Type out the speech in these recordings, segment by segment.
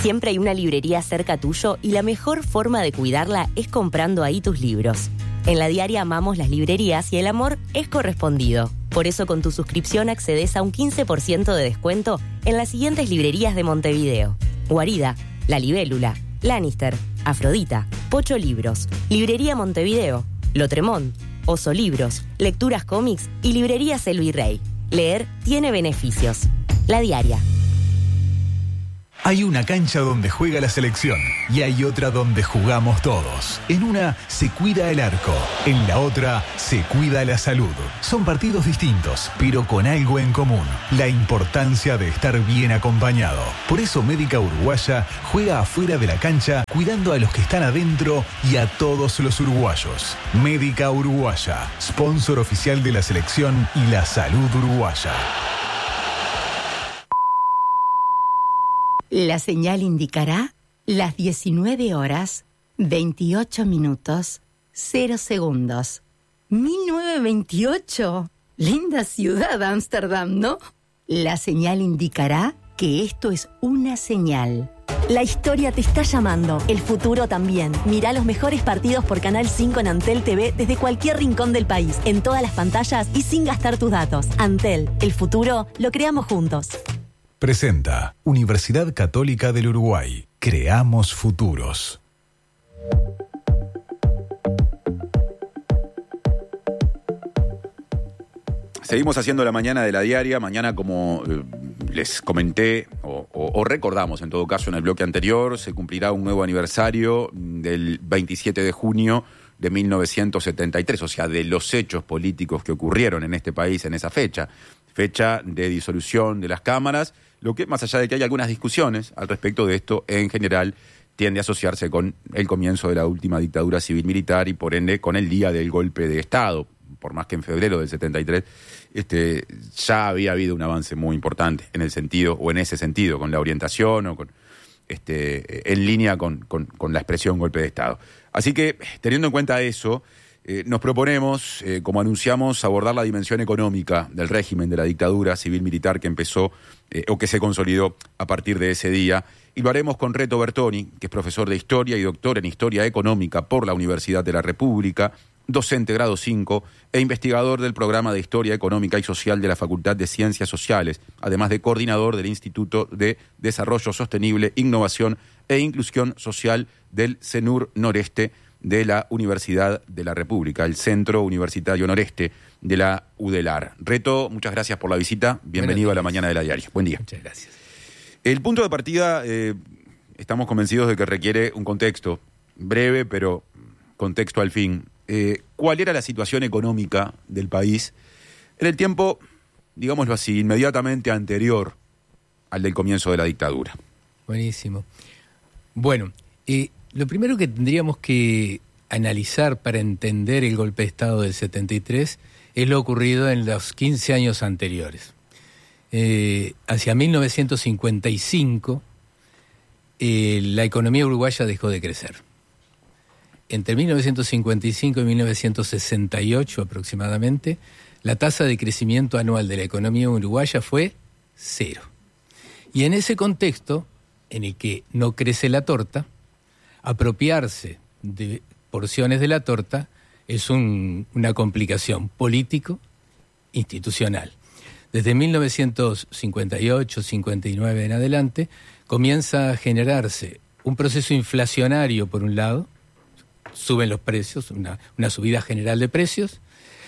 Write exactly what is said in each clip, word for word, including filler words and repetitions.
Siempre hay una librería cerca tuyo y la mejor forma de cuidarla es comprando ahí tus libros. En La Diaria amamos las librerías y el amor es correspondido. Por eso con tu suscripción accedes a un quince por ciento de descuento en las siguientes librerías de Montevideo: Guarida, La Libélula, Lannister, Afrodita, Pocho Libros, Librería Montevideo, Lotremont, Oso Libros, Lecturas Cómics y Librerías El Virrey. Leer tiene beneficios. La Diaria. Hay una cancha donde juega la selección y hay otra donde jugamos todos. En una se cuida el arco, en la otra se cuida la salud. Son partidos distintos, pero con algo en común: la importancia de estar bien acompañado. Por eso Médica Uruguaya juega afuera de la cancha, cuidando a los que están adentro y a todos los uruguayos. Médica Uruguaya, sponsor oficial de la selección y la salud uruguaya. La señal indicará las diecinueve horas, veintiocho minutos, cero segundos. mil novecientos veintiocho. Linda ciudad, Ámsterdam, ¿no? La señal indicará que esto es una señal. La historia te está llamando, el futuro también. Mirá los mejores partidos por Canal cinco en Antel T V desde cualquier rincón del país, en todas las pantallas y sin gastar tus datos. Antel, el futuro lo creamos juntos. Presenta Universidad Católica del Uruguay. Creamos futuros. Seguimos haciendo la mañana de La Diaria. Mañana, como eh, les comenté, o, o, o recordamos en todo caso en el bloque anterior, se cumplirá un nuevo aniversario del veintisiete de junio de mil novecientos setenta y tres, o sea, de los hechos políticos que ocurrieron en este país en esa fecha. Fecha de disolución de las cámaras, lo que, más allá de que hay algunas discusiones al respecto de esto, en general tiende a asociarse con el comienzo de la última dictadura civil-militar y por ende con el día del golpe de Estado. Por más que en febrero del setenta y tres este, ya había habido un avance muy importante en el sentido, o en ese sentido, con la orientación o con este, en línea con, con, con la expresión golpe de Estado. Así que, teniendo en cuenta eso, Eh, nos proponemos, eh, como anunciamos, abordar la dimensión económica del régimen de la dictadura civil-militar que empezó eh, o que se consolidó a partir de ese día. Y lo haremos con Reto Bertoni, que es profesor de Historia y doctor en Historia Económica por la Universidad de la República, docente grado cinco e investigador del programa de Historia Económica y Social de la Facultad de Ciencias Sociales, además de coordinador del Instituto de Desarrollo Sostenible, Innovación e Inclusión Social del CENUR Noreste de la Universidad de la República, el Centro Universitario Noreste de la UDELAR. Reto, muchas gracias por la visita. Bienvenido a la mañana de La Diaria. Buen día. Muchas gracias. El punto de partida, eh, estamos convencidos de que requiere un contexto breve, pero contexto al fin. Eh, ¿Cuál era la situación económica del país en el tiempo, digámoslo así, inmediatamente anterior al del comienzo de la dictadura? Buenísimo. Bueno, eh, lo primero que tendríamos que analizar para entender el golpe de Estado del setenta y tres es lo ocurrido en los quince años anteriores. Eh, hacia mil novecientos cincuenta y cinco, eh, la economía uruguaya dejó de crecer. Entre mil novecientos cincuenta y cinco y mil novecientos sesenta y ocho aproximadamente, la tasa de crecimiento anual de la economía uruguaya fue cero. Y en ese contexto, en el que no crece la torta, apropiarse de porciones de la torta es un, una complicación político-institucional. Desde mil novecientos cincuenta y ocho, cincuenta y nueve en adelante, comienza a generarse un proceso inflacionario por un lado, suben los precios, una, una subida general de precios,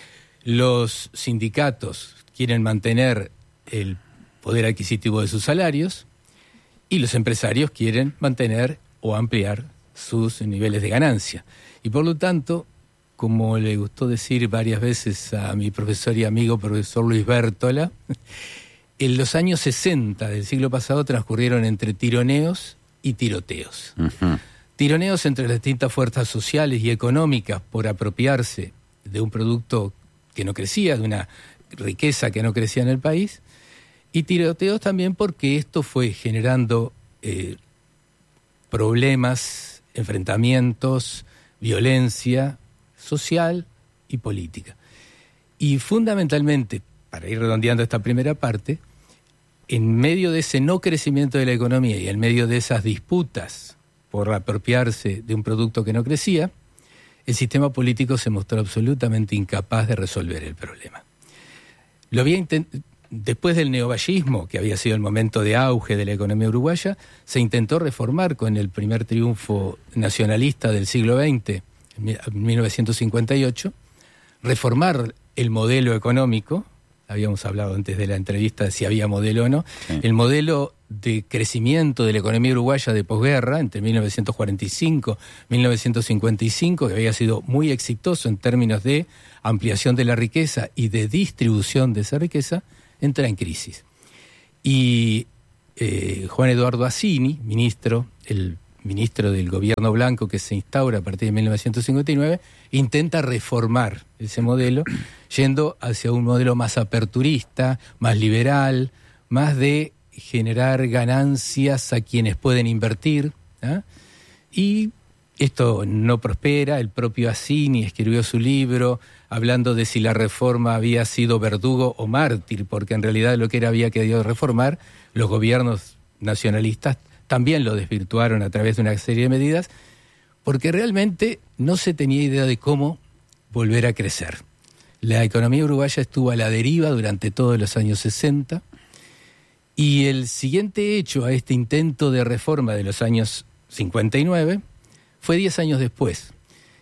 los sindicatos quieren mantener el poder adquisitivo de sus salarios y los empresarios quieren mantener o ampliar sus niveles de ganancia. Y por lo tanto, como le gustó decir varias veces a mi profesor y amigo profesor Luis Bértola, en los años sesenta del siglo pasado transcurrieron entre tironeos y tiroteos. Uh-huh. Tironeos entre las distintas fuerzas sociales y económicas por apropiarse de un producto que no crecía, de una riqueza que no crecía en el país, y tiroteos también porque esto fue generando eh, problemas, enfrentamientos, violencia social y política. Y fundamentalmente, para ir redondeando esta primera parte, en medio de ese no crecimiento de la economía y en medio de esas disputas por apropiarse de un producto que no crecía, el sistema político se mostró absolutamente incapaz de resolver el problema. Lo había intent- Después del neovallismo, que había sido el momento de auge de la economía uruguaya, se intentó reformar con el primer triunfo nacionalista del siglo veinte, en mil novecientos cincuenta y ocho, reformar el modelo económico. Habíamos hablado antes de la entrevista de si había modelo o no. Sí. El modelo de crecimiento de la economía uruguaya de posguerra, entre mil novecientos cuarenta y cinco y mil novecientos cincuenta y cinco, que había sido muy exitoso en términos de ampliación de la riqueza y de distribución de esa riqueza, entra en crisis. Y eh, Juan Eduardo Assini, ministro, el ministro del gobierno blanco que se instaura a partir de mil novecientos cincuenta y nueve, intenta reformar ese modelo, yendo hacia un modelo más aperturista, más liberal, más de generar ganancias a quienes pueden invertir, ¿eh? Y esto no prospera. El propio Assini escribió su libro hablando de si la reforma había sido verdugo o mártir, porque en realidad lo que era había querido reformar, los gobiernos nacionalistas también lo desvirtuaron a través de una serie de medidas, porque realmente no se tenía idea de cómo volver a crecer. La economía uruguaya estuvo a la deriva durante todos los años sesenta, y el siguiente hecho a este intento de reforma de los años cincuenta y nueve fue diez años después,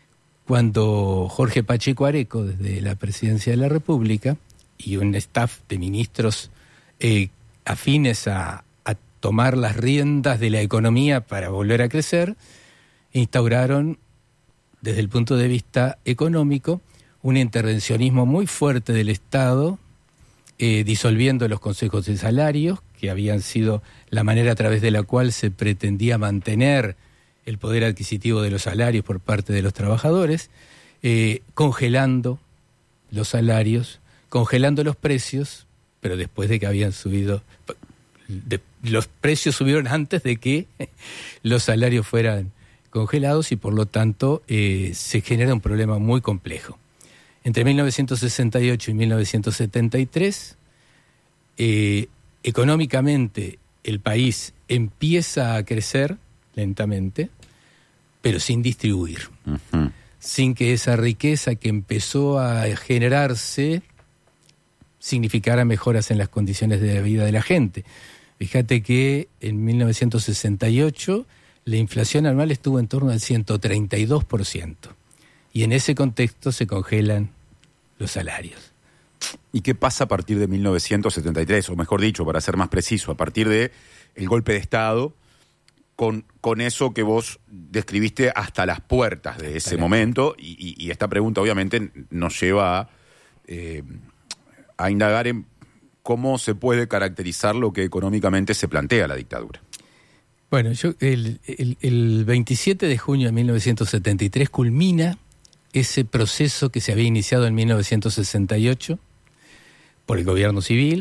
cuando Jorge Pacheco Areco, desde la Presidencia de la República, y un staff de ministros eh, afines a, a tomar las riendas de la economía para volver a crecer, instauraron, desde el punto de vista económico, un intervencionismo muy fuerte del Estado, eh, disolviendo los consejos de salarios, que habían sido la manera a través de la cual se pretendía mantener el poder adquisitivo de los salarios por parte de los trabajadores, eh, congelando los salarios, congelando los precios, pero después de que habían subido, de, los precios subieron antes de que los salarios fueran congelados, y por lo tanto eh, se genera un problema muy complejo. Entre mil novecientos sesenta y ocho y mil novecientos setenta y tres, eh, económicamente el país empieza a crecer lentamente, pero sin distribuir, uh-huh. sin que esa riqueza que empezó a generarse significara mejoras en las condiciones de vida de la gente. Fíjate que en mil novecientos sesenta y ocho la inflación anual estuvo en torno al ciento treinta y dos por ciento, y en ese contexto se congelan los salarios. ¿Y qué pasa a partir de mil novecientos setenta y tres? O mejor dicho, para ser más preciso, a partir de el golpe de Estado, con, con eso que vos describiste hasta las puertas de ese momento, y, y, y esta pregunta obviamente nos lleva a, eh, a indagar en cómo se puede caracterizar lo que económicamente se plantea la dictadura. Bueno, yo el, el, el veintisiete de junio de mil novecientos setenta y tres culmina ese proceso que se había iniciado en mil novecientos sesenta y ocho por el gobierno civil,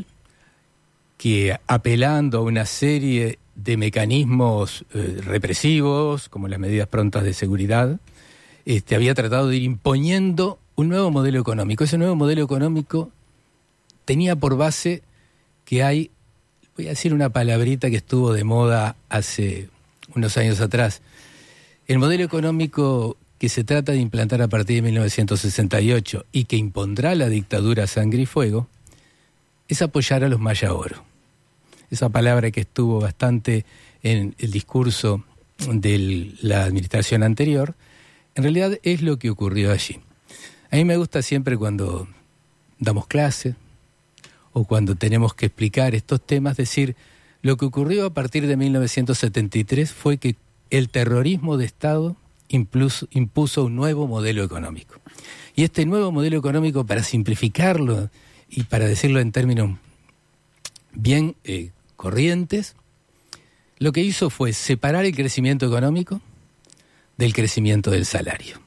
que apelando a una serie de mecanismos eh, represivos, como las medidas prontas de seguridad, este, había tratado de ir imponiendo un nuevo modelo económico. Ese nuevo modelo económico tenía por base que hay, voy a decir una palabrita que estuvo de moda hace unos años atrás, el modelo económico que se trata de implantar a partir de mil novecientos sesenta y ocho y que impondrá la dictadura a sangre y fuego, es apoyar a los Mayaoro. Esa palabra que estuvo bastante en el discurso de la administración anterior, en realidad es lo que ocurrió allí. A mí me gusta siempre cuando damos clase o cuando tenemos que explicar estos temas, decir, lo que ocurrió a partir de mil novecientos setenta y tres fue que el terrorismo de Estado impuso, impuso un nuevo modelo económico. Y este nuevo modelo económico, para simplificarlo y para decirlo en términos bien eh, corrientes, lo que hizo fue separar el crecimiento económico del crecimiento del salario.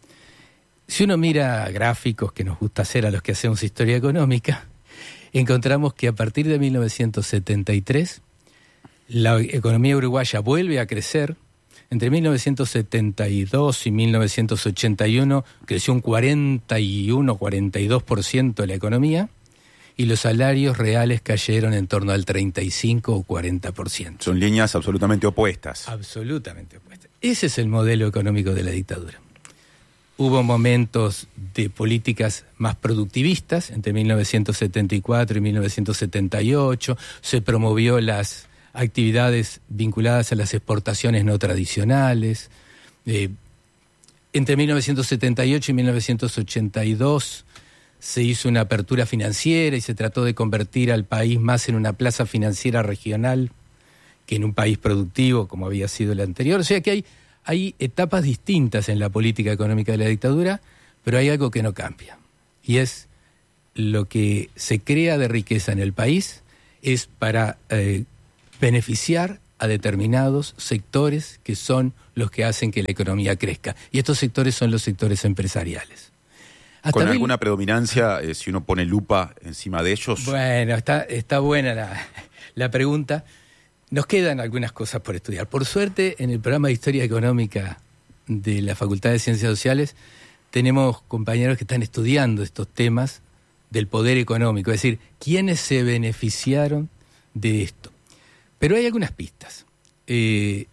Si uno mira gráficos que nos gusta hacer a los que hacemos historia económica, encontramos que a partir de mil novecientos setenta y tres la economía uruguaya vuelve a crecer. Entre mil novecientos setenta y dos y mil novecientos ochenta y uno creció un cuarenta y uno a cuarenta y dos por ciento la economía, y los salarios reales cayeron en torno al treinta y cinco o cuarenta por ciento. Son líneas absolutamente opuestas. Absolutamente opuestas. Ese es el modelo económico de la dictadura. Hubo momentos de políticas más productivistas entre mil novecientos setenta y cuatro y mil novecientos setenta y ocho. Se promovió las actividades vinculadas a las exportaciones no tradicionales. Eh, entre mil novecientos setenta y ocho y mil novecientos ochenta y dos se hizo una apertura financiera y se trató de convertir al país más en una plaza financiera regional que en un país productivo como había sido el anterior. O sea que hay, hay etapas distintas en la política económica de la dictadura, pero hay algo que no cambia. Y es lo que se crea de riqueza en el país es para eh, beneficiar a determinados sectores que son los que hacen que la economía crezca. Y estos sectores son los sectores empresariales. Hasta ¿Con mil... alguna predominancia, eh, si uno pone lupa encima de ellos? Bueno, está, está buena la, la pregunta. Nos quedan algunas cosas por estudiar. Por suerte, en el programa de Historia Económica de la Facultad de Ciencias Sociales tenemos compañeros que están estudiando estos temas del poder económico, es decir, quiénes se beneficiaron de esto. Pero hay algunas pistas. Eh,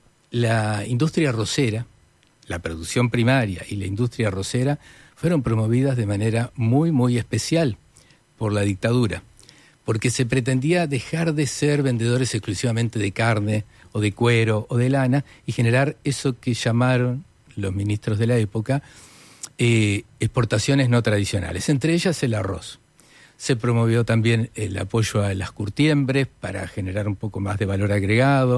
la industria arrocera, la producción primaria y la industria arrocera fueron promovidas de manera muy, muy especial por la dictadura, porque se pretendía dejar de ser vendedores exclusivamente de carne o de cuero o de lana y generar eso que llamaron los ministros de la época eh, exportaciones no tradicionales, entre ellas el arroz. Se promovió también el apoyo a las curtiembres para generar un poco más de valor agregado.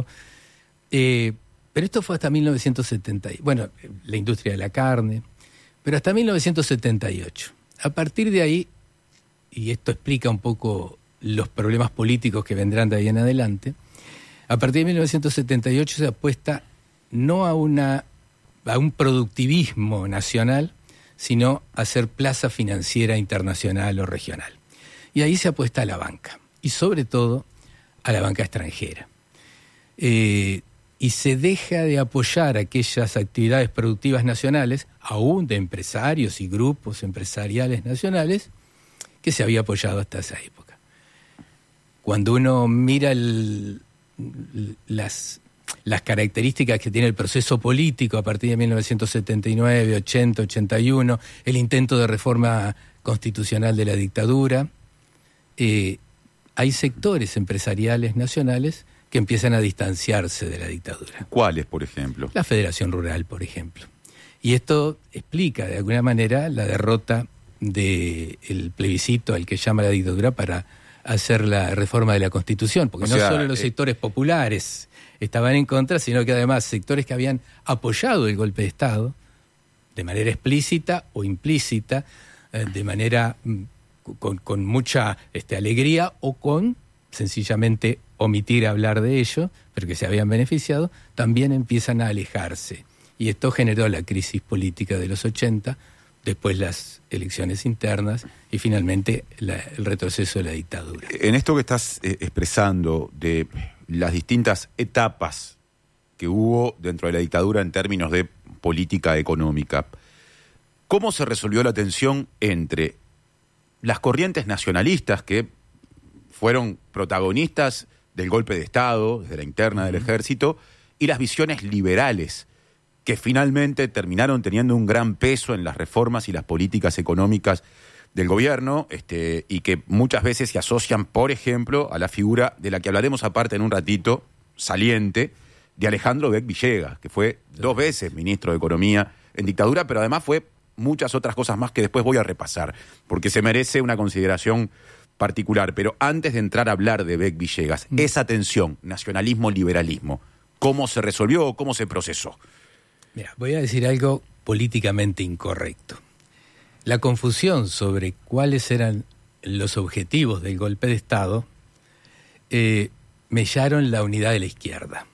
Eh, pero esto fue hasta mil novecientos setenta. Bueno, la industria de la carne, pero hasta mil novecientos setenta y ocho. A partir de ahí, y esto explica un poco los problemas políticos que vendrán de ahí en adelante, a partir de mil novecientos setenta y ocho se apuesta no a, una, a un productivismo nacional, sino a ser plaza financiera internacional o regional. Y ahí se apuesta a la banca, y sobre todo a la banca extranjera. Eh, y se deja de apoyar aquellas actividades productivas nacionales, aún de empresarios y grupos empresariales nacionales, que se había apoyado hasta esa época. Cuando uno mira el, las, las características que tiene el proceso político a partir de mil novecientos setenta y nueve, ochenta, ochenta y uno, el intento de reforma constitucional de la dictadura, Eh, hay sectores empresariales nacionales que empiezan a distanciarse de la dictadura. ¿Cuáles, por ejemplo? La Federación Rural, por ejemplo. Y esto explica, de alguna manera, la derrota del plebiscito al que llama la dictadura para hacer la reforma de la Constitución, porque o no sea, solo los eh... sectores populares estaban en contra, sino que además sectores que habían apoyado el golpe de Estado, de manera explícita o implícita, eh, de manera... Con, con mucha este, alegría o con sencillamente omitir hablar de ello, pero que se habían beneficiado, también empiezan a alejarse. Y esto generó la crisis política de los ochenta, después las elecciones internas y finalmente la, el retroceso de la dictadura. En esto que estás eh, expresando de las distintas etapas que hubo dentro de la dictadura en términos de política económica, ¿cómo se resolvió la tensión entre las corrientes nacionalistas que fueron protagonistas del golpe de Estado, desde la interna del ejército, y las visiones liberales, que finalmente terminaron teniendo un gran peso en las reformas y las políticas económicas del gobierno, este, y que muchas veces se asocian, por ejemplo, a la figura de la que hablaremos aparte en un ratito, saliente, de Alejandro Beck Villegas, que fue dos veces ministro de Economía en dictadura, pero además fue muchas otras cosas más que después voy a repasar, porque se merece una consideración particular. Pero antes de entrar a hablar de Beck Villegas, mm. esa tensión, nacionalismo-liberalismo, ¿cómo se resolvió o cómo se procesó? Mira, voy a decir algo políticamente incorrecto. La confusión sobre cuáles eran los objetivos del golpe de Estado eh, mellaron la unidad de la izquierda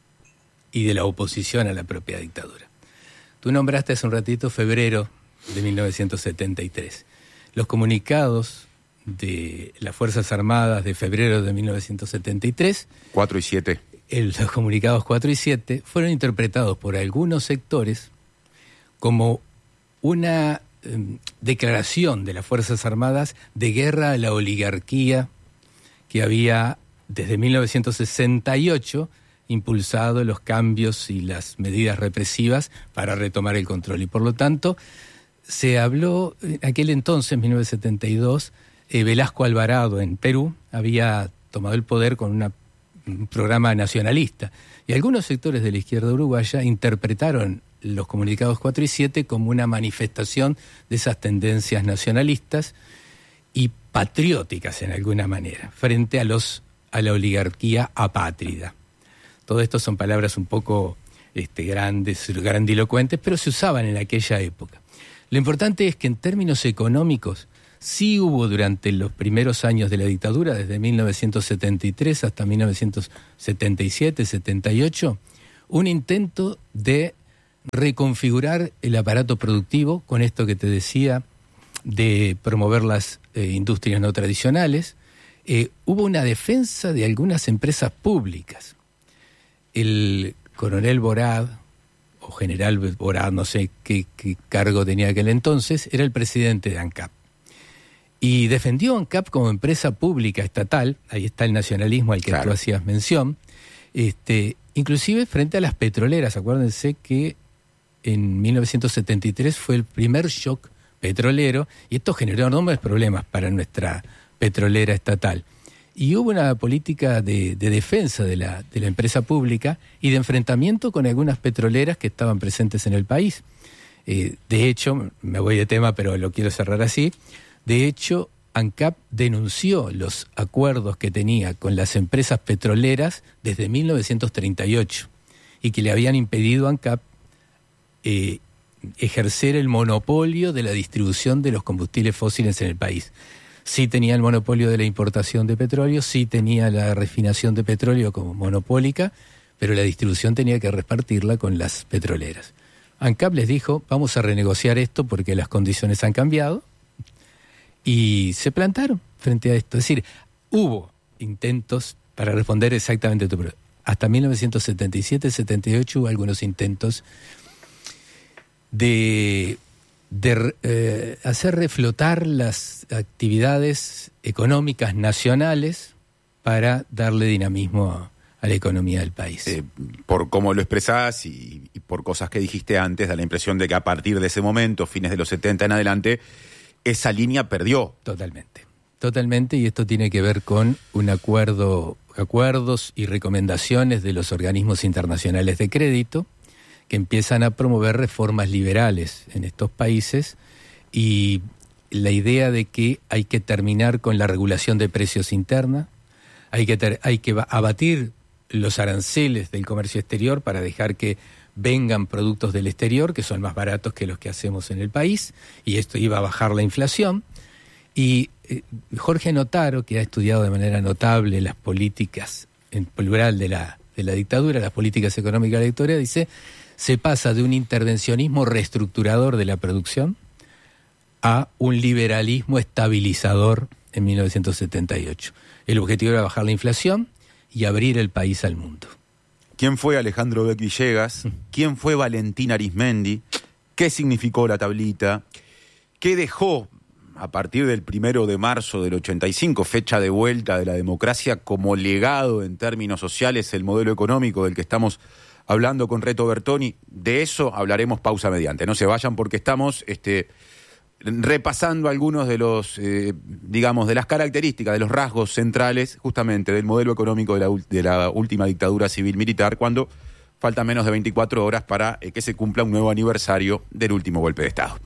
y de la oposición a la propia dictadura. Tú nombraste hace un ratito febrero de mil novecientos setenta y tres. Los comunicados de las Fuerzas Armadas de febrero de mil novecientos setenta y tres... cuatro y siete. El, los comunicados cuatro y siete fueron interpretados por algunos sectores como una eh, declaración de las Fuerzas Armadas de guerra a la oligarquía que había desde mil novecientos sesenta y ocho impulsado los cambios y las medidas represivas para retomar el control. Y por lo tanto, se habló, en aquel entonces, en mil novecientos setenta y dos, eh, Velasco Alvarado en Perú había tomado el poder con una, un programa nacionalista. Y algunos sectores de la izquierda uruguaya interpretaron los comunicados cuatro y siete como una manifestación de esas tendencias nacionalistas y patrióticas en alguna manera, frente a los a la oligarquía apátrida. Todo esto son palabras un poco este, grandes, grandilocuentes, pero se usaban en aquella época. Lo importante es que en términos económicos sí hubo durante los primeros años de la dictadura, desde mil novecientos setenta y tres hasta mil novecientos setenta y siete, setenta y ocho, un intento de reconfigurar el aparato productivo con esto que te decía de promover las eh, industrias no tradicionales. Eh, hubo una defensa de algunas empresas públicas. El coronel Borad, o general Borad, no sé qué, qué cargo tenía aquel entonces, era el presidente de ANCAP. Y defendió ANCAP como empresa pública estatal, ahí está el nacionalismo al que claro. tú hacías mención, este, inclusive frente a las petroleras. Acuérdense que en mil novecientos setenta y tres fue el primer shock petrolero, y esto generó enormes problemas para nuestra petrolera estatal. Y hubo una política de, de defensa de la, de la empresa pública y de enfrentamiento con algunas petroleras que estaban presentes en el país. Eh, de hecho, me voy de tema, pero lo quiero cerrar así, de hecho, ANCAP denunció los acuerdos que tenía con las empresas petroleras desde mil novecientos treinta y ocho y que le habían impedido a ANCAP eh, ejercer el monopolio de la distribución de los combustibles fósiles en el país. Sí tenía el monopolio de la importación de petróleo, sí tenía la refinación de petróleo como monopólica, pero la distribución tenía que repartirla con las petroleras. ANCAP les dijo, vamos a renegociar esto porque las condiciones han cambiado, y se plantaron frente a esto. Es decir, hubo intentos, para responder exactamente a tu pregunta, hasta mil novecientos setenta y siete, setenta y ocho hubo algunos intentos de... de eh, hacer reflotar las actividades económicas nacionales para darle dinamismo a, a la economía del país. Eh, por cómo lo expresás y, y por cosas que dijiste antes, da la impresión de que a partir de ese momento, fines de los setenta en adelante, esa línea perdió. Totalmente, totalmente, y esto tiene que ver con un acuerdo, acuerdos y recomendaciones de los organismos internacionales de crédito, que empiezan a promover reformas liberales en estos países, y la idea de que hay que terminar con la regulación de precios interna, hay que, ter- hay que abatir los aranceles del comercio exterior para dejar que vengan productos del exterior que son más baratos que los que hacemos en el país, y esto iba a bajar la inflación. Y eh, Jorge Notaro, que ha estudiado de manera notable las políticas, en plural de la, de la dictadura, las políticas económicas de la dictadura, dice: se pasa de un intervencionismo reestructurador de la producción a un liberalismo estabilizador en mil novecientos setenta y ocho. El objetivo era bajar la inflación y abrir el país al mundo. ¿Quién fue Alejandro Beck Villegas? ¿Quién fue Valentín Arizmendi? ¿Qué significó la tablita? ¿Qué dejó a partir del primero de marzo del ochenta y cinco, fecha de vuelta de la democracia, como legado en términos sociales el modelo económico del que estamos hablando con Reto Bertoni? De eso hablaremos pausa mediante. No se vayan porque estamos este, repasando algunos de los, eh, digamos, de las características, de los rasgos centrales justamente del modelo económico de la, de la última dictadura civil-militar, cuando faltan menos de veinticuatro horas para eh, que se cumpla un nuevo aniversario del último golpe de Estado.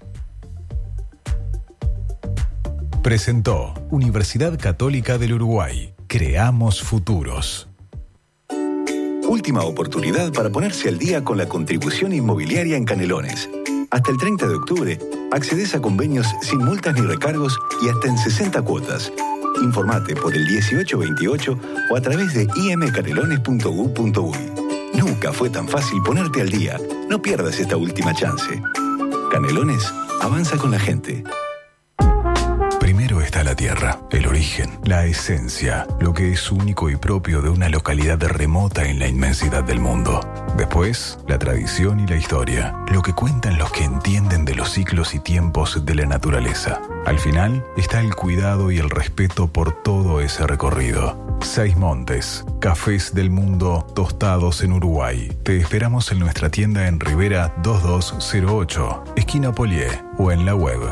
Presentó Universidad Católica del Uruguay. Creamos futuros. Última oportunidad para ponerse al día con la contribución inmobiliaria en Canelones. Hasta el treinta de octubre, accedes a convenios sin multas ni recargos y hasta en sesenta cuotas. Informate por el dieciocho veintiocho o a través de i m canelones punto u punto u y. Nunca fue tan fácil ponerte al día. No pierdas esta última chance. Canelones, avanza con la gente. Primero está la la tierra, el origen, la esencia, lo que es único y propio de una localidad remota en la inmensidad del mundo. Después, la tradición y la historia, lo que cuentan los que entienden de los ciclos y tiempos de la naturaleza. Al final, está el cuidado y el respeto por todo ese recorrido. Seis Montes, cafés del mundo tostados en Uruguay. Te esperamos en nuestra tienda en Rivera dos dos cero ocho, esquina Polié, o en la web.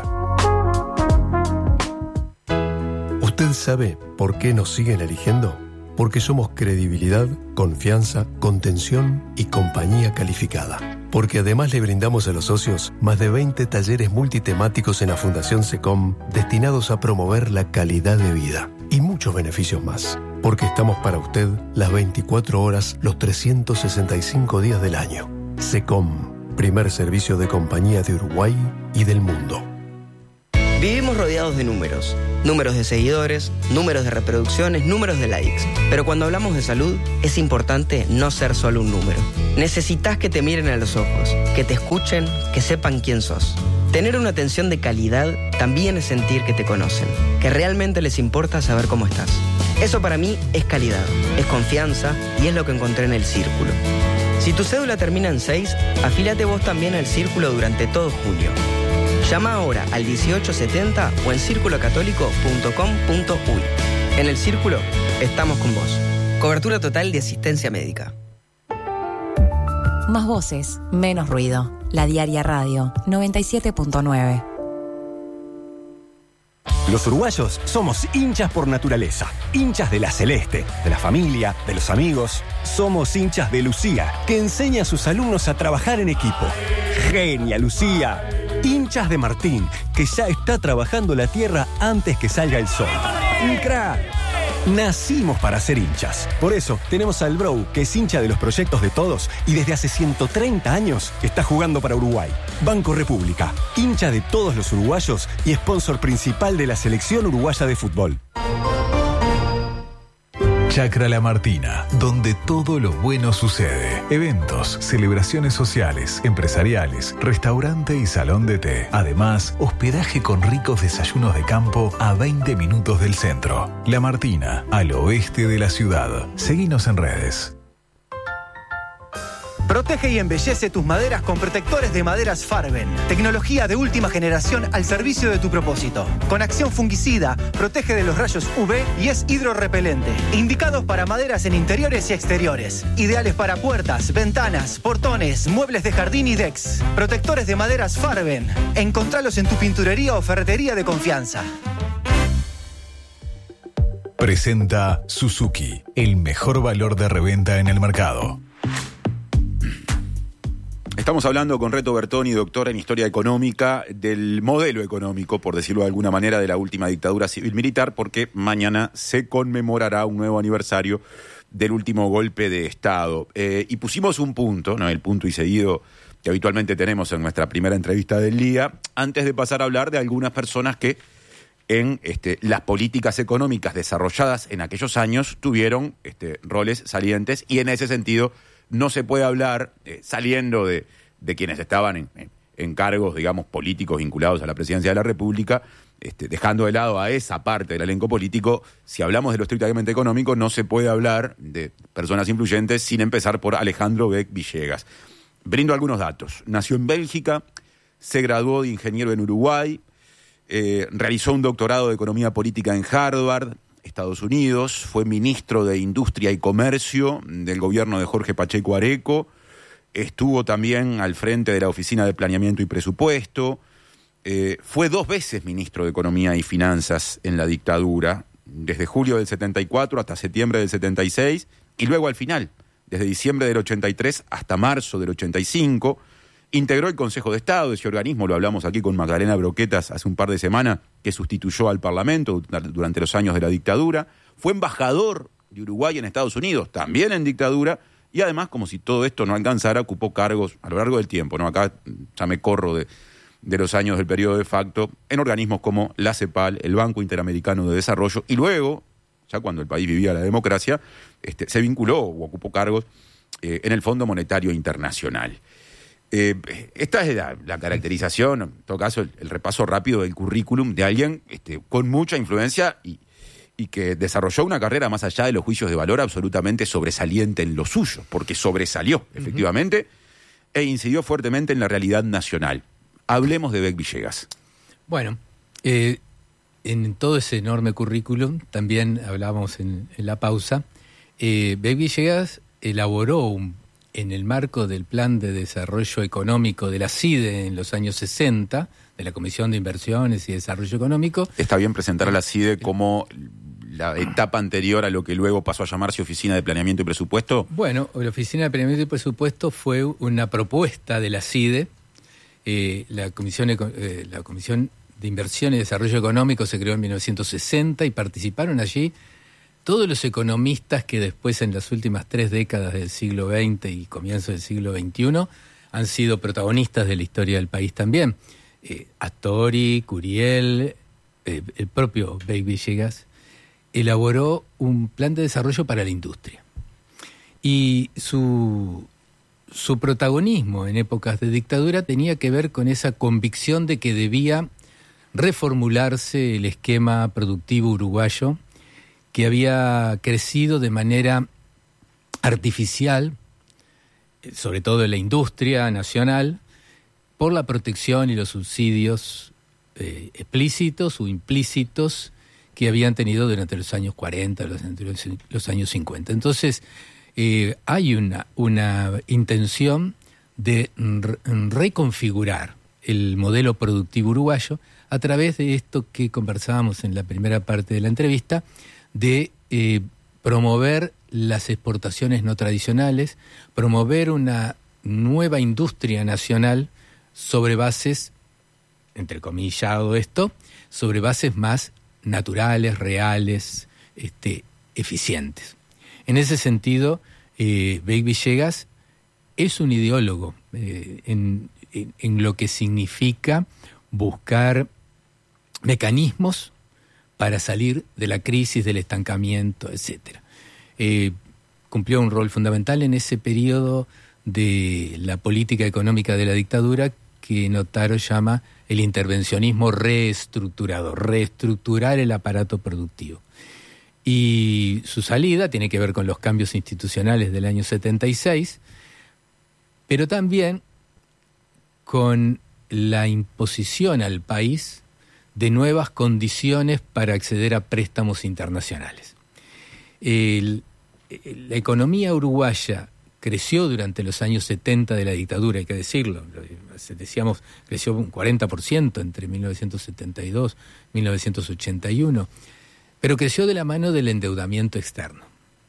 ¿Usted sabe por qué nos siguen eligiendo? Porque somos credibilidad, confianza, contención y compañía calificada. Porque además le brindamos a los socios más de veinte talleres multitemáticos en la Fundación SECOM destinados a promover la calidad de vida y muchos beneficios más. Porque estamos para usted las veinticuatro horas, los trescientos sesenta y cinco días del año. SECOM, primer servicio de compañía de Uruguay y del mundo. Vivimos rodeados de números. Números de seguidores, números de reproducciones, números de likes. Pero cuando hablamos de salud, es importante no ser solo un número. Necesitas que te miren a los ojos, que te escuchen, que sepan quién sos. Tener una atención de calidad también es sentir que te conocen, que realmente les importa saber cómo estás. Eso para mí es calidad, es confianza y es lo que encontré en el Círculo. Si tu cédula termina en seis, afíliate vos también al Círculo durante todo julio. Llama ahora al dieciocho setenta o en círculo católico punto com punto uy. En el Círculo estamos con vos. Cobertura total de asistencia médica. Más voces, menos ruido. La Diaria Radio noventa y siete punto nueve. Los uruguayos somos hinchas por naturaleza, hinchas de la celeste, de la familia, de los amigos. Somos hinchas de Lucía, que enseña a sus alumnos a trabajar en equipo. ¡Genia, Lucía! Hinchas de Martín, que ya está trabajando la tierra antes que salga el sol. ¡Un crack! Nacimos para ser hinchas. Por eso tenemos al Bro, que es hincha de los proyectos de todos y desde hace ciento treinta años está jugando para Uruguay. Banco República, hincha de todos los uruguayos y sponsor principal de la selección uruguaya de fútbol. Chacra La Martina, donde todo lo bueno sucede. Eventos, celebraciones sociales, empresariales, restaurante y salón de té. Además, hospedaje con ricos desayunos de campo a veinte minutos del centro. La Martina, al oeste de la ciudad. Seguinos en redes. Protege y embellece tus maderas con protectores de maderas Farben. Tecnología de última generación al servicio de tu propósito. Con acción fungicida, protege de los rayos U V y es hidrorrepelente. Indicados para maderas en interiores y exteriores. Ideales para puertas, ventanas, portones, muebles de jardín y decks. Protectores de maderas Farben. Encontralos en tu pinturería o ferretería de confianza. Presenta Suzuki, el mejor valor de reventa en el mercado. Estamos hablando con Reto Bertoni, doctora en Historia Económica, del modelo económico, por decirlo de alguna manera, de la última dictadura civil-militar, porque mañana se conmemorará un nuevo aniversario del último golpe de Estado. Eh, y pusimos un punto, ¿no? El punto y seguido que habitualmente tenemos en nuestra primera entrevista del día, antes de pasar a hablar de algunas personas que en este, las políticas económicas desarrolladas en aquellos años tuvieron este, roles salientes, y en ese sentido no se puede hablar, eh, saliendo de, de quienes estaban en, en, en cargos, digamos, políticos vinculados a la presidencia de la República, este, dejando de lado a esa parte del elenco político. Si hablamos de lo estrictamente económico, no se puede hablar de personas influyentes sin empezar por Alejandro Beck Villegas. Brindo algunos datos. Nació en Bélgica, se graduó de ingeniero en Uruguay, eh, realizó un doctorado de Economía Política en Harvard, Estados Unidos, fue ministro de Industria y Comercio del gobierno de Jorge Pacheco Areco, estuvo también al frente de la Oficina de Planeamiento y Presupuesto, eh, fue dos veces ministro de Economía y Finanzas en la dictadura, desde julio del setenta y cuatro hasta septiembre del setenta y seis, y luego al final, desde diciembre del ochenta y tres hasta marzo del ochenta y cinco, integró el Consejo de Estado, ese organismo, lo hablamos aquí con Magdalena Broquetas hace un par de semanas, que sustituyó al Parlamento durante los años de la dictadura. Fue embajador de Uruguay en Estados Unidos, también en dictadura, y además, como si todo esto no alcanzara, ocupó cargos a lo largo del tiempo, ¿no? Acá ya me corro de, de los años del periodo de facto, en organismos como la CEPAL, el Banco Interamericano de Desarrollo, y luego, ya cuando el país vivía la democracia, este, se vinculó o ocupó cargos eh, en el Fondo Monetario Internacional. Eh, esta es la, la caracterización, en todo caso, el, el repaso rápido del currículum de alguien este, con mucha influencia y, y que desarrolló una carrera más allá de los juicios de valor absolutamente sobresaliente en lo suyo, porque sobresalió, efectivamente, uh-huh. e incidió fuertemente en la realidad nacional. Hablemos de Beck Villegas. Bueno, eh, en todo ese enorme currículum, también hablábamos en, en la pausa, eh, Beck Villegas elaboró un, en el marco del Plan de Desarrollo Económico de la CIDE en los años sesenta, de la Comisión de Inversiones y Desarrollo Económico. Está bien presentar a la CIDE como la etapa anterior a lo que luego pasó a llamarse Oficina de Planeamiento y Presupuesto. Bueno, la Oficina de Planeamiento y Presupuesto fue una propuesta de la CIDE. Eh, la Comisión, eh, la Comisión de Inversión y Desarrollo Económico se creó en mil novecientos sesenta y participaron allí todos los economistas que después en las últimas tres décadas del siglo veinte y comienzo del siglo veintiuno han sido protagonistas de la historia del país también. Eh, Astori, Curiel, eh, el propio Beck Villegas, elaboró un plan de desarrollo para la industria. Y su, su protagonismo en épocas de dictadura tenía que ver con esa convicción de que debía reformularse el esquema productivo uruguayo, que había crecido de manera artificial, sobre todo en la industria nacional, por la protección y los subsidios eh, explícitos o implícitos que habían tenido durante los años cuarenta, los, los años cincuenta. Entonces, eh, hay una, una intención de re- reconfigurar el modelo productivo uruguayo a través de esto que conversábamos en la primera parte de la entrevista, de eh, promover las exportaciones no tradicionales, promover una nueva industria nacional sobre bases, entrecomillado esto, sobre bases más naturales, reales, este, eficientes. En ese sentido, eh, Beck Villegas es un ideólogo eh, en, en, en lo que significa buscar mecanismos para salir de la crisis, del estancamiento, etcétera. Eh, cumplió un rol fundamental en ese periodo de la política económica de la dictadura que Notaro llama el intervencionismo reestructurador, reestructurar el aparato productivo. Y su salida tiene que ver con los cambios institucionales del año setenta y seis, pero también con la imposición al país de nuevas condiciones para acceder a préstamos internacionales. El, la economía uruguaya creció durante los años setenta de la dictadura, hay que decirlo. Decíamos, creció un cuarenta por ciento entre mil novecientos setenta y dos y mil novecientos ochenta y uno, pero creció de la mano del endeudamiento externo.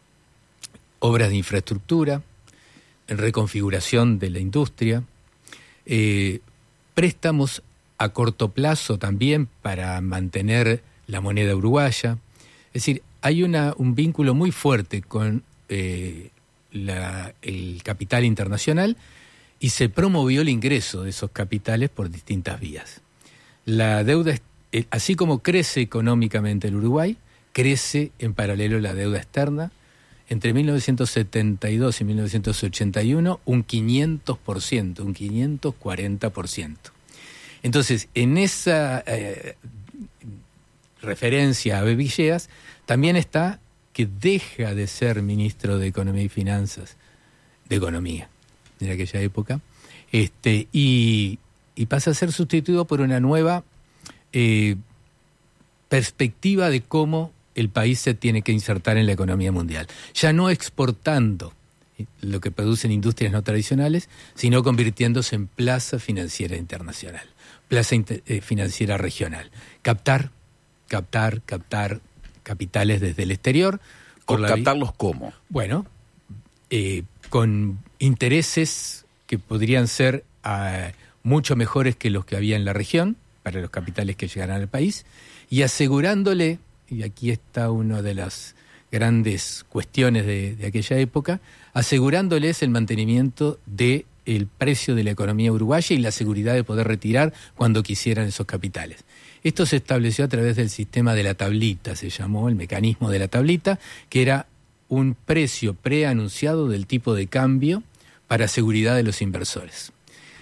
Obras de infraestructura, reconfiguración de la industria, eh, préstamos a corto plazo también para mantener la moneda uruguaya. Es decir, hay una, un vínculo muy fuerte con eh, la, el capital internacional y se promovió el ingreso de esos capitales por distintas vías. La deuda, así como crece económicamente el Uruguay, crece en paralelo la deuda externa. Entre mil novecientos setenta y dos y mil novecientos ochenta y uno, un quinientos por ciento, un quinientos cuarenta por ciento. Entonces, en esa eh, referencia a Beck Villegas, también está que deja de ser ministro de Economía y Finanzas, de Economía, de aquella época, este, y, y pasa a ser sustituido por una nueva eh, perspectiva de cómo el país se tiene que insertar en la economía mundial. Ya no exportando lo que producen industrias no tradicionales, sino convirtiéndose en plaza financiera internacional, plaza inter- eh, financiera regional. Captar, captar, captar capitales desde el exterior. ¿Por captarlos cómo? Bueno, eh, con intereses que podrían ser uh, mucho mejores que los que había en la región, para los capitales que llegaran al país, y asegurándole, y aquí está una de las grandes cuestiones de, de aquella época, asegurándoles el mantenimiento del precio de la economía uruguaya y la seguridad de poder retirar cuando quisieran esos capitales. Esto se estableció a través del sistema de la tablita, se llamó el mecanismo de la tablita, que era un precio preanunciado del tipo de cambio para seguridad de los inversores.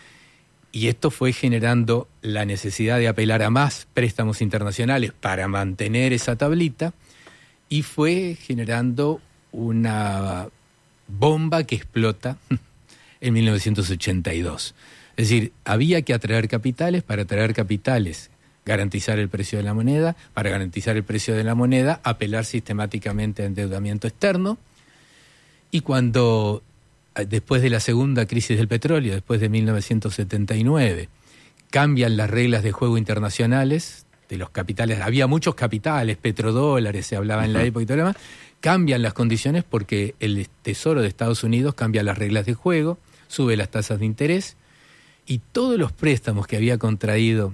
Y esto fue generando la necesidad de apelar a más préstamos internacionales para mantener esa tablita, y fue generando una bomba que explota en mil novecientos ochenta y dos. Es decir, había que atraer capitales. Para atraer capitales, garantizar el precio de la moneda. Para garantizar el precio de la moneda, apelar sistemáticamente a endeudamiento externo. Y cuando, después de la segunda crisis del petróleo, después de mil novecientos setenta y nueve, cambian las reglas de juego internacionales de los capitales. Había muchos capitales, petrodólares, se hablaba en la época y todo lo demás. Cambian las condiciones porque el Tesoro de Estados Unidos cambia las reglas de juego, sube las tasas de interés, y todos los préstamos que había contraído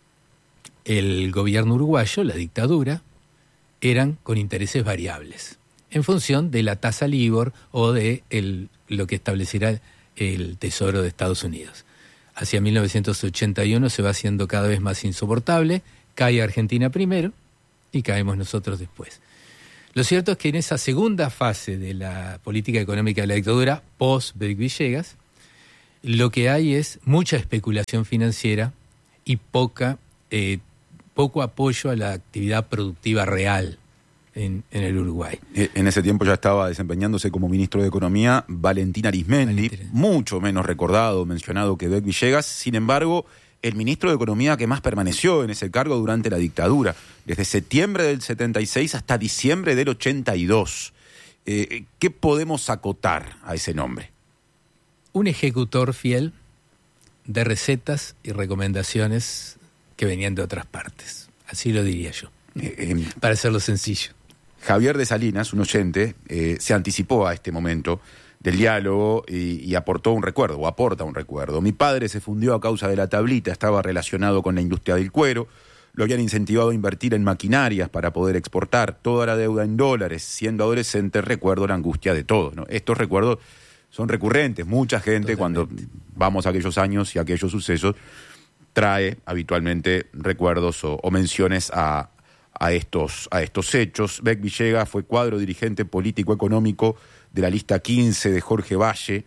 el gobierno uruguayo, la dictadura, eran con intereses variables, en función de la tasa LIBOR o de el, lo que establecerá el Tesoro de Estados Unidos. Hacia mil novecientos ochenta y uno se va haciendo cada vez más insoportable, cae Argentina primero y caemos nosotros después. Lo cierto es que en esa segunda fase de la política económica de la dictadura, post-Beck Villegas, lo que hay es mucha especulación financiera y poca, eh, poco apoyo a la actividad productiva real en, en el Uruguay. En ese tiempo ya estaba desempeñándose como ministro de Economía Valentín Arizmendi, Valentín. Mucho menos recordado, mencionado que Beck Villegas. Sin embargo, el ministro de Economía que más permaneció en ese cargo durante la dictadura, desde septiembre del setenta y seis hasta diciembre del ochenta y dos. Eh, ¿Qué podemos acotar a ese nombre? Un ejecutor fiel de recetas y recomendaciones que venían de otras partes. Así lo diría yo, eh, eh, para hacerlo sencillo. Javier de Salinas, un oyente, eh, se anticipó a este momento del diálogo y, y aportó un recuerdo, o aporta un recuerdo. Mi padre se fundió a causa de la tablita, estaba relacionado con la industria del cuero, lo habían incentivado a invertir en maquinarias para poder exportar, toda la deuda en dólares. Siendo adolescente, recuerdo la angustia de todos, ¿no? Estos recuerdos son recurrentes. Mucha gente, totalmente, cuando vamos a aquellos años y a aquellos sucesos, trae habitualmente recuerdos o, o menciones a, a, estos, a estos hechos. Beck Villegas fue cuadro dirigente político-económico de la lista quince de Jorge Valle.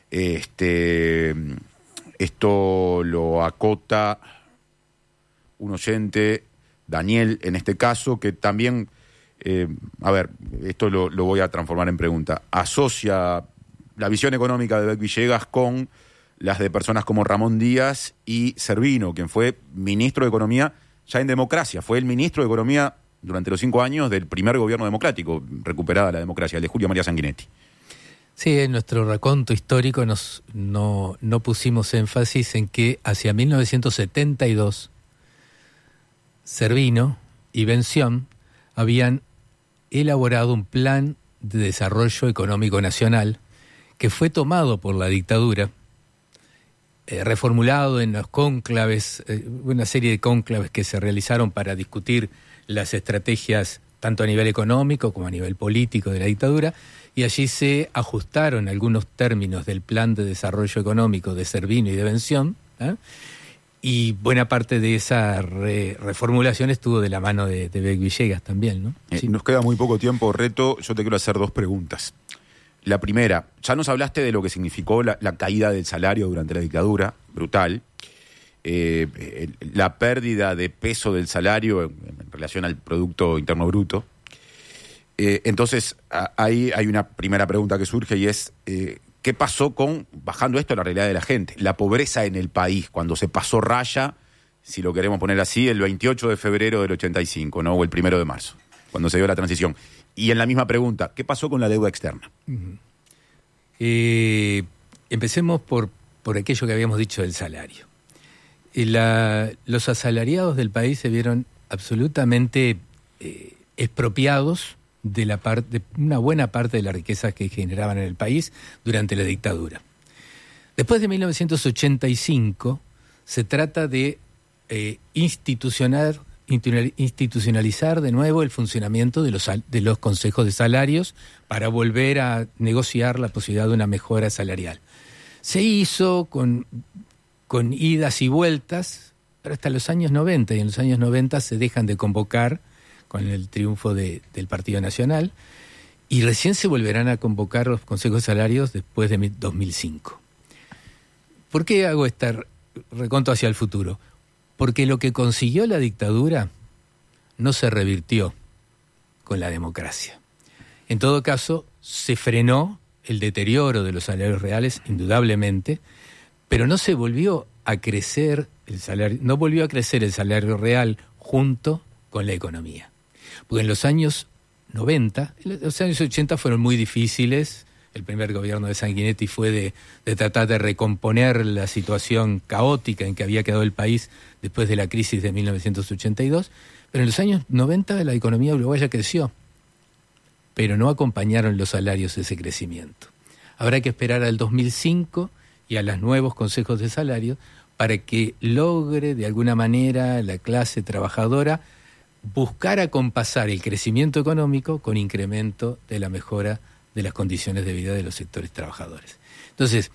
Este, esto lo acota un oyente, Daniel, en este caso, que también, eh, a ver, esto lo, lo voy a transformar en pregunta, asocia la visión económica de Beck Villegas con las de personas como Ramón Díaz y Servino, quien fue ministro de Economía ya en democracia. Fue el ministro de Economía durante los cinco años del primer gobierno democrático, recuperada la democracia, el de Julio María Sanguinetti. Sí, en nuestro raconto histórico nos, no, no pusimos énfasis en que hacia mil novecientos setenta y dos Servino y Bención habían elaborado un plan de desarrollo económico nacional que fue tomado por la dictadura, eh, reformulado en los cónclaves, eh, una serie de cónclaves que se realizaron para discutir las estrategias tanto a nivel económico como a nivel político de la dictadura, y allí se ajustaron algunos términos del plan de desarrollo económico de Servino y de Bención, ¿eh? Y buena parte de esa re, reformulación estuvo de la mano de, de Beck Villegas también, ¿no? Eh, sí. Nos queda muy poco tiempo, Reto. Yo te quiero hacer dos preguntas. La primera, ya nos hablaste de lo que significó la, la caída del salario durante la dictadura, brutal. Eh, la pérdida de peso del salario en, en relación al Producto Interno Bruto. Eh, entonces, a, ahí hay una primera pregunta que surge y es, eh, ¿qué pasó con, bajando esto a la realidad de la gente, la pobreza en el país, cuando se pasó raya, si lo queremos poner así, el veintiocho de febrero del ochenta y cinco, ¿no? O el primero de marzo, cuando se dio la transición? Y en la misma pregunta, ¿qué pasó con la deuda externa? Uh-huh. Eh, empecemos por, por aquello que habíamos dicho del salario. Y la, los asalariados del país se vieron absolutamente eh, expropiados de la parte, de una buena parte de las riquezas que generaban en el país durante la dictadura. Después de mil novecientos ochenta y cinco se trata de eh, institucionar, institucionalizar de nuevo el funcionamiento de los, de los consejos de salarios para volver a negociar la posibilidad de una mejora salarial. Se hizo con, con idas y vueltas, pero hasta los años noventa, y en los años noventa se dejan de convocar con el triunfo de, del Partido Nacional, y recién se volverán a convocar los consejos de salarios después de dos mil cinco. ¿Por qué hago esta reconto hacia el futuro. Porque lo que consiguió la dictadura no se revirtió con la democracia. En todo caso, se frenó el deterioro de los salarios reales, indudablemente, pero no se volvió a crecer el salario, no volvió a crecer el salario real junto con la economía. Porque en los años noventa, los años ochenta fueron muy difíciles. El primer gobierno de Sanguinetti fue de, de tratar de recomponer la situación caótica en que había quedado el país después de la crisis de mil novecientos ochenta y dos, pero en los años noventa la economía uruguaya creció, pero no acompañaron los salarios ese crecimiento. Habrá que esperar al dos mil cinco y a los nuevos consejos de salario para que logre de alguna manera la clase trabajadora buscar acompasar el crecimiento económico con incremento de la mejora de las condiciones de vida de los sectores trabajadores. Entonces,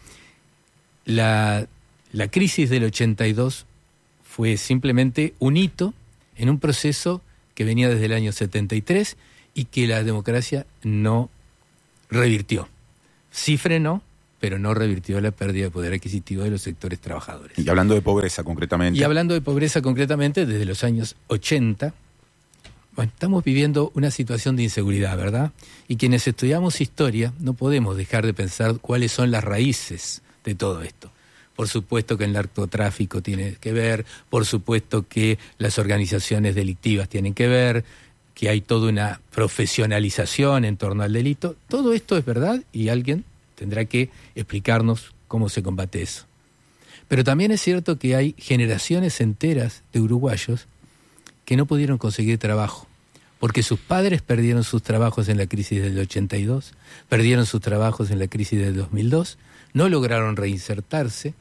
la, la crisis del ochenta y dos fue simplemente un hito en un proceso que venía desde el año setenta y tres y que la democracia no revirtió. Sí frenó, pero no revirtió la pérdida de poder adquisitivo de los sectores trabajadores. Y hablando de pobreza concretamente. Y hablando de pobreza concretamente, desde los años ochenta, bueno, estamos viviendo una situación de inseguridad, ¿verdad? Y quienes estudiamos historia no podemos dejar de pensar cuáles son las raíces de todo esto. Por supuesto que el narcotráfico tiene que ver, por supuesto que las organizaciones delictivas tienen que ver, que hay toda una profesionalización en torno al delito. Todo esto es verdad y alguien tendrá que explicarnos cómo se combate eso. Pero también es cierto que hay generaciones enteras de uruguayos que no pudieron conseguir trabajo, porque sus padres perdieron sus trabajos en la crisis del ochenta y dos, perdieron sus trabajos en la crisis del dos mil dos, no lograron reinsertarse,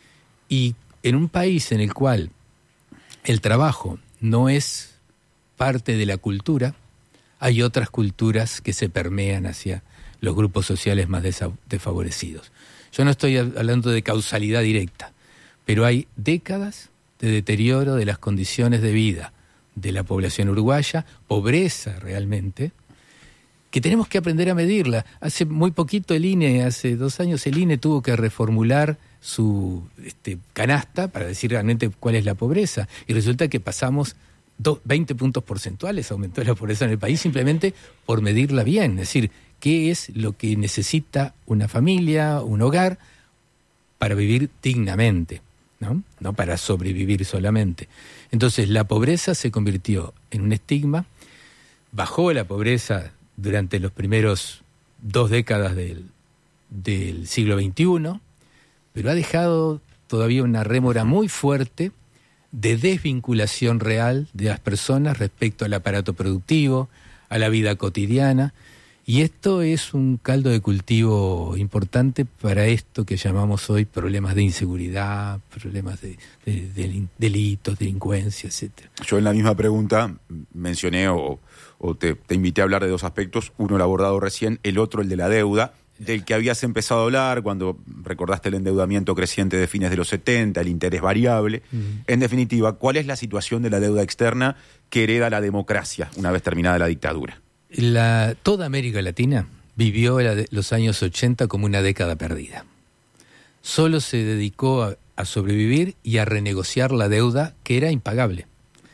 y en un país en el cual el trabajo no es parte de la cultura, hay otras culturas que se permean hacia los grupos sociales más desfavorecidos. Yo no estoy hablando de causalidad directa, pero hay décadas de deterioro de las condiciones de vida de la población uruguaya, pobreza realmente, que tenemos que aprender a medirla. Hace muy poquito el I N E, hace dos años el I N E tuvo que reformular su este, canasta para decir realmente cuál es la pobreza, y resulta que pasamos do, veinte puntos porcentuales, aumentó la pobreza en el país simplemente por medirla bien, es decir, qué es lo que necesita una familia, un hogar, para vivir dignamente, ¿no? No para sobrevivir solamente. Entonces la pobreza se convirtió en un estigma, bajó la pobreza durante los primeros dos décadas del, del siglo veintiuno, pero ha dejado todavía una rémora muy fuerte de desvinculación real de las personas respecto al aparato productivo, a la vida cotidiana, y esto es un caldo de cultivo importante para esto que llamamos hoy problemas de inseguridad, problemas de, de, de delitos, delincuencia, etcétera. Yo en la misma pregunta mencioné o, o te, te invité a hablar de dos aspectos, uno el abordado recién, el otro el de la deuda, del que habías empezado a hablar cuando recordaste el endeudamiento creciente de fines de los setenta, el interés variable. Uh-huh. En definitiva, ¿cuál es la situación de la deuda externa que hereda la democracia una vez terminada la dictadura? La, toda América Latina vivió la de, los años ochenta como una década perdida. Solo se dedicó a, a sobrevivir y a renegociar la deuda que era impagable.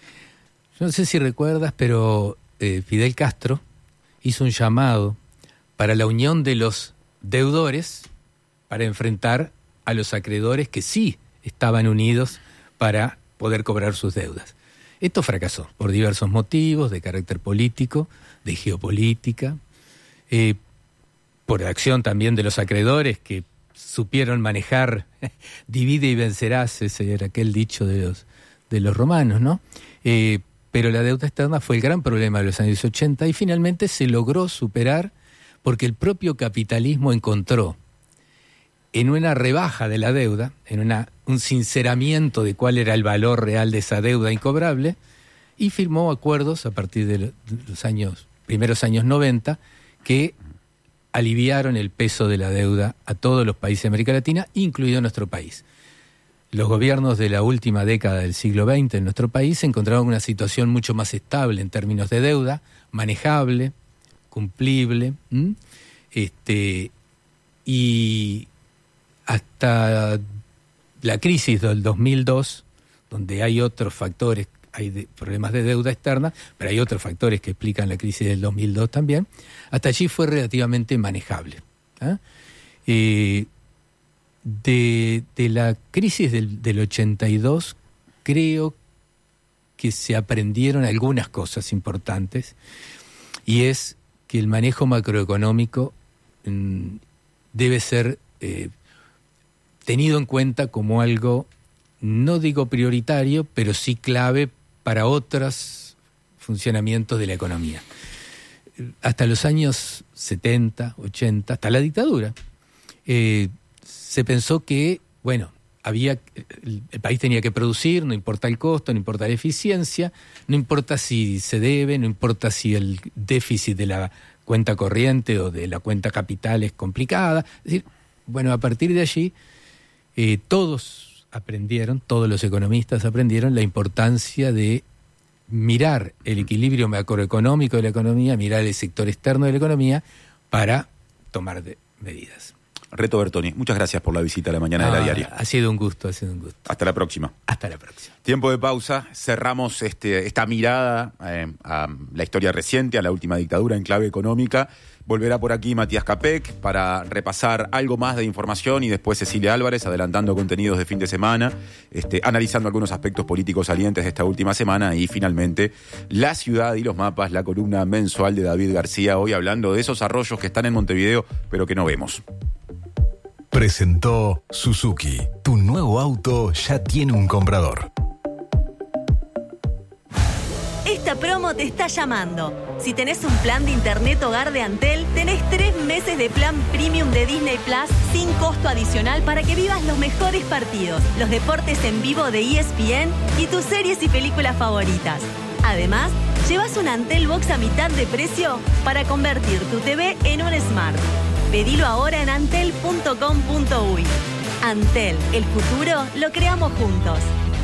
Yo no sé si recuerdas, pero eh, Fidel Castro hizo un llamado para la unión de los deudores para enfrentar a los acreedores que sí estaban unidos para poder cobrar sus deudas. Esto fracasó por diversos motivos de carácter político, de geopolítica, eh, por acción también de los acreedores que supieron manejar divide y vencerás, ese era aquel dicho de los, de los romanos, ¿no? Eh, pero la deuda externa fue el gran problema de los años ochenta y finalmente se logró superar porque el propio capitalismo encontró en una rebaja de la deuda, en una, un sinceramiento de cuál era el valor real de esa deuda incobrable, y firmó acuerdos a partir de los años, primeros años noventa, que aliviaron el peso de la deuda a todos los países de América Latina, incluido nuestro país. Los gobiernos de la última década del siglo veinte en nuestro país se encontraron en una situación mucho más estable en términos de deuda, manejable, cumplible, ¿m? este y hasta la crisis del dos mil dos, donde hay otros factores, hay de, problemas de deuda externa, pero hay otros factores que explican la crisis del dos mil dos también, hasta allí fue relativamente manejable. ¿eh? Eh, de, de la crisis del, del ochenta y dos, creo que se aprendieron algunas cosas importantes, y es que el manejo macroeconómico mmm, debe ser eh, tenido en cuenta como algo, no digo prioritario, pero sí clave para otros funcionamientos de la economía. Hasta los años setenta, ochenta, hasta la dictadura, eh, se pensó que, bueno, había el, el país tenía que producir, no importa el costo, no importa la eficiencia, no importa si se debe, no importa si el déficit de la cuenta corriente o de la cuenta capital es complicada. Es decir, bueno, a partir de allí, eh, todos aprendieron, todos los economistas aprendieron la importancia de mirar el equilibrio macroeconómico de la economía, mirar el sector externo de la economía para tomar de, medidas. Reto Bertoni, muchas gracias por la visita a la mañana ah, de la diaria. Ha sido un gusto, ha sido un gusto. Hasta la próxima. Hasta la próxima. Tiempo de pausa. Cerramos este, esta mirada eh, a la historia reciente, a la última dictadura en clave económica. Volverá por aquí Matías Capek para repasar algo más de información y después Cecilia Álvarez adelantando contenidos de fin de semana, este, analizando algunos aspectos políticos salientes de esta última semana y finalmente La Ciudad y los Mapas, la columna mensual de David García, hoy hablando de esos arroyos que están en Montevideo pero que no vemos. Presentó Suzuki. Tu nuevo auto ya tiene un comprador. Esta promo te está llamando. Si tenés un plan de internet hogar de Antel, tenés tres meses de plan premium de Disney Plus sin costo adicional para que vivas los mejores partidos, los deportes en vivo de E S P N y tus series y películas favoritas. Además, llevas un Antel Box a mitad de precio para convertir tu T V en un Smart. Pedilo ahora en antel punto com punto uy. Antel, el futuro lo creamos juntos.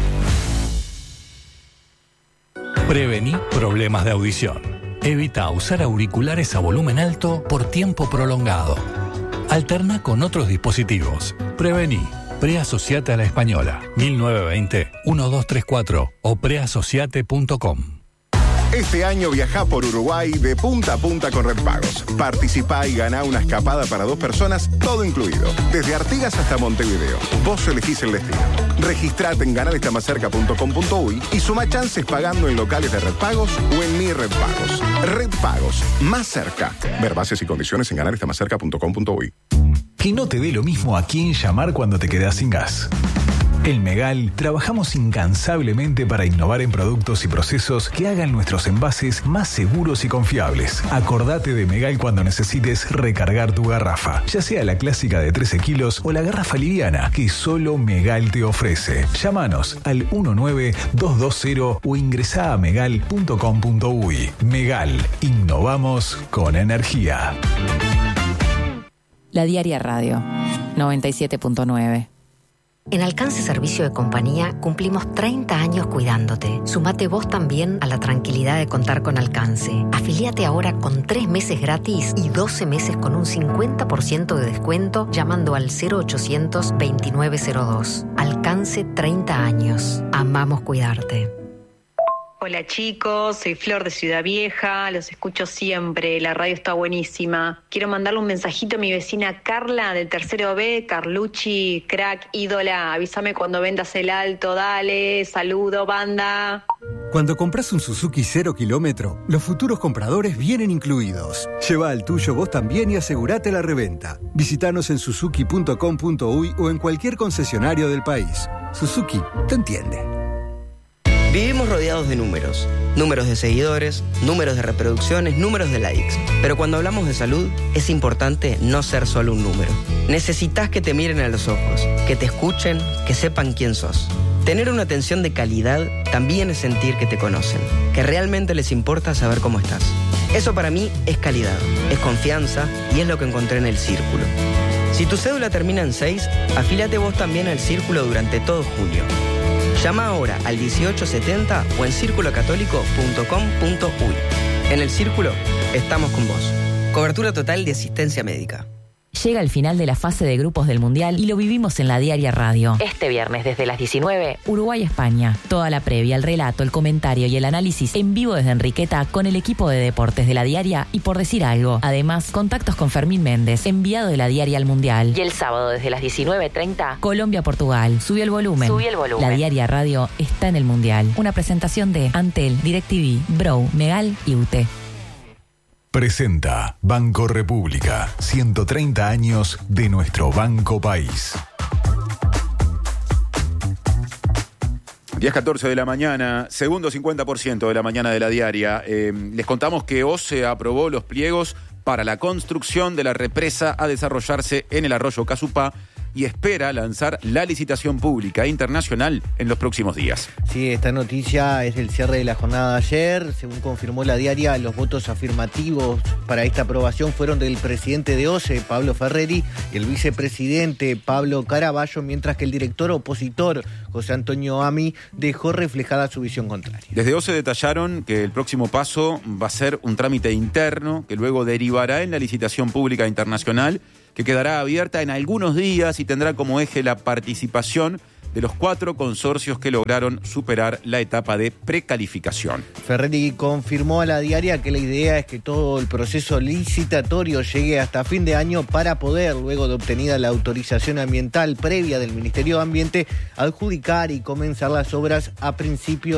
Prevení problemas de audición. Evita usar auriculares a volumen alto por tiempo prolongado. Alterna con otros dispositivos. Prevení. Preasociate a la Española. mil novecientos veinte, uno dos tres cuatro o preasociate punto com. Este año viajá por Uruguay de punta a punta con Redpagos. Participá y ganá una escapada para dos personas, todo incluido. Desde Artigas hasta Montevideo. Vos elegís el destino. Registrate en ganar está más cerca punto com punto uy y suma chances pagando en locales de Redpagos o en Mi Redpagos. Redpagos, más cerca. Ver bases y condiciones en ganar está más cerca punto com punto uy. Que no te dé lo mismo a quién llamar cuando te quedás sin gas. En Megal trabajamos incansablemente para innovar en productos y procesos que hagan nuestros envases más seguros y confiables. Acordate de Megal cuando necesites recargar tu garrafa, ya sea la clásica de trece kilos o la garrafa liviana que solo Megal te ofrece. Llámanos al uno nueve dos dos cero o ingresá a megal punto com punto uy. Megal, innovamos con energía. La Diaria Radio, noventa y siete punto nueve. En Alcance Servicio de Compañía cumplimos treinta años cuidándote. Sumate vos también a la tranquilidad de contar con Alcance. Afiliate ahora con tres meses gratis y doce meses con un cincuenta por ciento de descuento llamando al cero ochocientos veintinueve cero dos. Alcance treinta años. Amamos cuidarte. Hola chicos, soy Flor de Ciudad Vieja, los escucho siempre, la radio está buenísima. Quiero mandarle un mensajito a mi vecina Carla del tercero B, Carlucci, crack, ídola, avísame cuando vendas el alto, dale, saludo, banda. Cuando compras un Suzuki cero kilómetro, los futuros compradores vienen incluidos. Lleva al tuyo vos también y asegurate la reventa. Visítanos en suzuki punto com punto uy o en cualquier concesionario del país. Suzuki te entiende. Vivimos rodeados de números. Números de seguidores, números de reproducciones, números de likes. Pero cuando hablamos de salud, es importante no ser solo un número. Necesitas que te miren a los ojos, que te escuchen, que sepan quién sos. Tener una atención de calidad también es sentir que te conocen, que realmente les importa saber cómo estás. Eso para mí es calidad, es confianza y es lo que encontré en el Círculo. Si tu cédula termina en seis, afíliate vos también al Círculo durante todo junio. Llama ahora al dieciocho setenta o en círculo católico punto com punto uy. En el Círculo estamos con vos. Cobertura total de asistencia médica. Llega el final de la fase de grupos del Mundial y lo vivimos en la Diaria Radio. Este viernes desde las diecinueve, Uruguay-España. Toda la previa, el relato, el comentario y el análisis en vivo desde Enriqueta con el equipo de deportes de la Diaria y Por Decir Algo. Además, contactos con Fermín Méndez, enviado de la Diaria al Mundial. y el sábado desde las diecinueve treinta, Colombia-Portugal. Subí el volumen. Subí el volumen. La Diaria Radio está en el Mundial. Una presentación de Antel, DirecTV, Bro, Megal y U T E. Presenta Banco República, ciento treinta años de nuestro Banco País. diez catorce de la mañana, segundo cincuenta por ciento de la mañana de la Diaria. Eh, les contamos que OCE aprobó los pliegos para la construcción de la represa a desarrollarse en el arroyo Casupá y espera lanzar la licitación pública internacional en los próximos días. Sí, esta noticia es el cierre de la jornada de ayer. Según confirmó la Diaria, los votos afirmativos para esta aprobación fueron del presidente de OCE, Pablo Ferreri, y el vicepresidente, Pablo Caraballo, mientras que el director opositor, José Antonio Ami, dejó reflejada su visión contraria. Desde OCE detallaron que el próximo paso va a ser un trámite interno que luego derivará en la licitación pública internacional, que quedará abierta en algunos días y tendrá como eje la participación de los cuatro consorcios que lograron superar la etapa de precalificación. Ferreri confirmó a la Diaria que la idea es que todo el proceso licitatorio llegue hasta fin de año para poder, luego de obtenida la autorización ambiental previa del Ministerio de Ambiente, adjudicar y comenzar las obras a principios